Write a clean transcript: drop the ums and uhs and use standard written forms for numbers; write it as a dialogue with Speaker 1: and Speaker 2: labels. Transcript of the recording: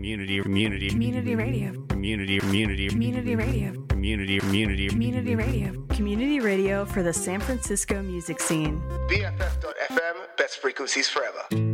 Speaker 1: community
Speaker 2: radio, community radio, community radio for the San Francisco music scene.
Speaker 3: BFF.FM, best frequencies forever.